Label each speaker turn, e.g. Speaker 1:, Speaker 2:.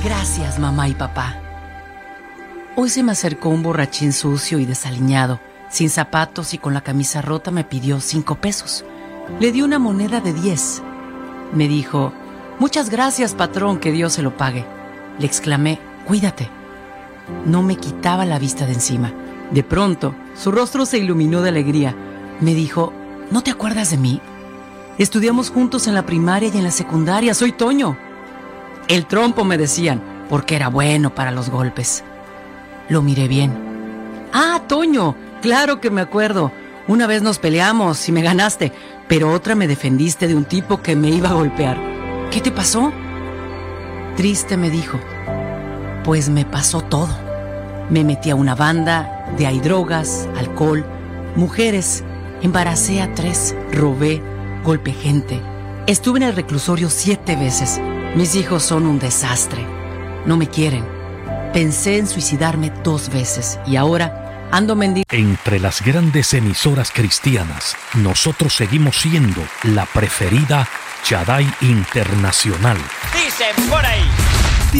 Speaker 1: Gracias, mamá y papá. Hoy se me acercó un borrachín sucio y desaliñado, sin zapatos y con la camisa rota. Me pidió 5 pesos. Le di una moneda de 10. Me dijo: muchas gracias, patrón, que Dios se lo pague. Le exclamé: cuídate. No me quitaba la vista de encima. De pronto, su rostro se iluminó de alegría. Me dijo: ¿no te acuerdas de mí? Estudiamos juntos en la primaria y en la secundaria. Soy Toño. El trompo, me decían, porque era bueno para los golpes. Lo miré bien. Ah, Toño, claro que me acuerdo. Una vez nos peleamos y me ganaste, pero otra me defendiste de un tipo que me iba a golpear. ¿Qué te pasó? Triste, me dijo. Pues me pasó todo. Me metí a una banda, de ahí drogas, alcohol, mujeres, embaracé a 3, robé, golpeé gente. Estuve en el reclusorio 7 veces. Mis hijos son un desastre. No me quieren. Pensé en suicidarme 2 veces y ahora ando mendigando.
Speaker 2: Entre las grandes emisoras cristianas, nosotros seguimos siendo la preferida Shaddai Internacional.
Speaker 3: Dicen por ahí.